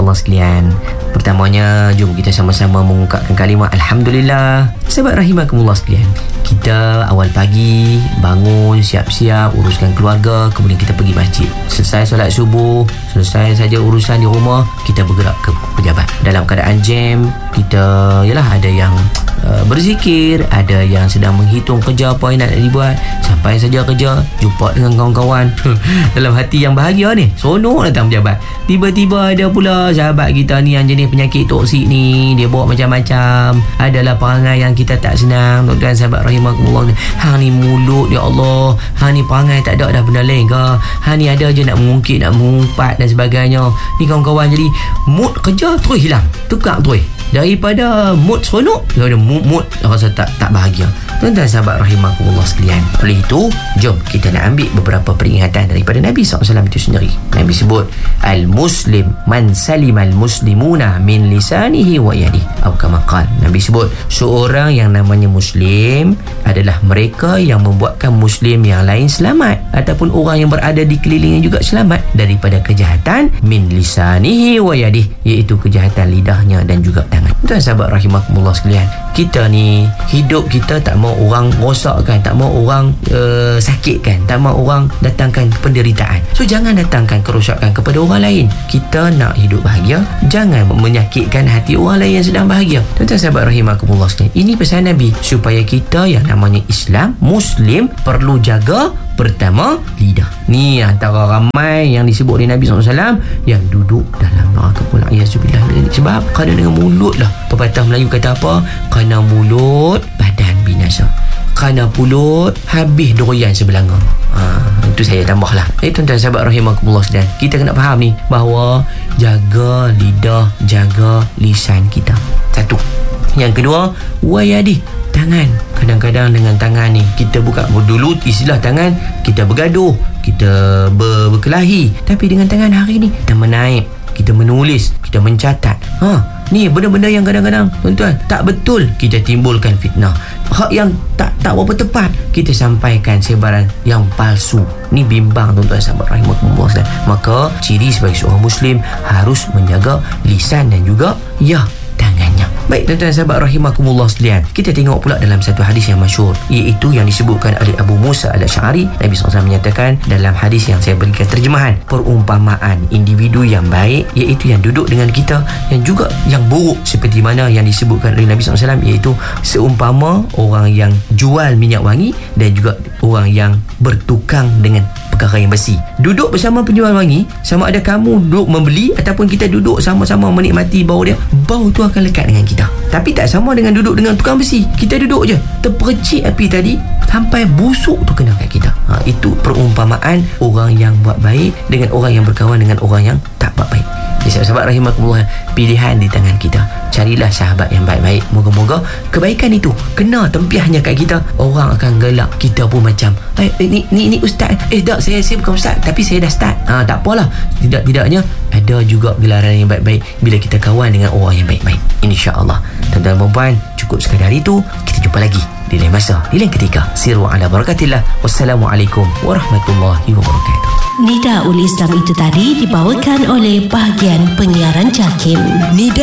rahimakumullah sekalian. Pertamanya, jom kita sama-sama mengungkapkan kalimah Alhamdulillah. Sahabat rahimakumullah sekalian, kita awal pagi bangun, siap-siap, uruskan keluarga, kemudian kita pergi masjid. Selesai solat subuh, selesai saja urusan di rumah, kita bergerak ke pejabat. Dalam keadaan jam, kita ada yang berzikir, ada yang sedang menghitung kerja apa yang nak dibuat. Sampai saja kerja, jumpa dengan kawan-kawan dalam hati yang bahagia ni, seronok datang pejabat. Tiba-tiba ada pula sahabat kita ni yang jenis penyakit toksik ni, dia bawa macam-macam. Adalah perangai yang kita tak senang. Tuan-tuan sahabat rahimakumullah, hang ni mulut, ya Allah, hang ni perangai tak ada dah benda lain ke, hang ni ada je nak mengungkit, nak mengumpat dan sebagainya. Ni kawan-kawan, jadi mood kerja terus hilang, tukar terus. Daripada mood seronok, dia ada mood rasa tak bahagia. Tuan-tuan sahabat rahimakumullah sekalian, oleh itu, jom kita nak ambil beberapa peringatan daripada Nabi SAW itu sendiri. Nabi sebut, Al-Muslim man salimal muslimuna min lisanihi wa yadihi, atau kama qala. Nabi sebut, seorang yang namanya Muslim adalah mereka yang membuatkan Muslim yang lain selamat, ataupun orang yang berada di kelilingnya juga selamat daripada kejahatan min lisanihi wa yadihi, iaitu kejahatan lidahnya dan juga tangan. Tuan sahabat rahimakumullah sekalian, kita ni hidup kita tak mau orang rosakkan, tak mau orang sakitkan, tak mau orang datangkan penderitaan. So jangan datangkan kerosakan kepada orang lain. Kita nak hidup bahagia, jangan menyakitkan hati orang lain yang sedang bahagia. Tuan sahabat rahimakumullah sekalian, ini pesan Nabi supaya kita yang namanya Islam, Muslim, perlu jaga pertama lidah. Ni antara ramai yang disebut oleh Nabi SAW yang duduk dalam neraka pula. Yazubillah. Sebab kerana dengan mulut lah. Pepatah Melayu kata apa? Kerana mulut badan binasa, kerana mulut habis doyan sebelanga. Itu saya tambah lah. Tuan-tuan sahabat rahimakumullah sekalian, kita kena faham ni bahawa jaga lidah, jaga lisan kita. Satu. Yang kedua, wayadi, tangan. Kadang-kadang dengan tangan ni kita buka, dulu istilah tangan kita bergaduh, kita berkelahi, tapi dengan tangan hari ni kita menaip, kita menulis, kita mencatat. Ni benda-benda yang kadang-kadang tuan-tuan tak betul, kita timbulkan fitnah. Hak yang tak berapa tepat, kita sampaikan sebaran yang palsu. Ni bimbang tuan-tuan sahabat rahimakumullah. Maka ciri sebagai seorang Muslim harus menjaga lisan dan juga tangannya. Baik tuan-tuan sahabat rahimakumullah sekalian, kita tengok pula dalam satu hadis yang masyhur, iaitu yang disebutkan oleh Abu Musa Al-Asy'ari. Nabi SAW menyatakan dalam hadis yang saya berikan terjemahan, perumpamaan individu yang baik iaitu yang duduk dengan kita, yang juga yang buruk seperti mana yang disebutkan oleh Nabi SAW, iaitu seumpama orang yang jual minyak wangi dan juga orang yang bertukang dengan perkara yang besi. Duduk bersama penjual wangi, sama ada kamu duduk membeli ataupun kita duduk sama-sama menikmati bau dia, bau tu akan lekat dengan kita. Tapi tak sama dengan duduk dengan tukang besi. Kita duduk je, terpercik api tadi sampai busuk tu kena kat kita. Itu perumpamaan orang yang buat baik dengan orang yang berkawan dengan orang yang tak buat baik. Jadi sahabat rahimakumullah, pilihan di tangan kita. Carilah sahabat yang baik-baik. Moga-moga kebaikan itu kena tempiahnya kat kita, orang akan gelak. Kita pun macam ni ustaz. Tak, saya bukan ustaz, tapi saya dah start. Tak apalah. Tidaknya ada juga gelaran yang baik-baik bila kita kawan dengan orang yang baik-baik, insya-Allah. Tuan-tuan dan puan, cukup sekadar itu. Kita jumpa lagi di lain masa, di lain ketika. Siru ala barakatillah. Wassalamualaikum warahmatullahi wabarakatuh. Nidaul Islam itu tadi dibawakan oleh bahagian penyiaran JAKIM.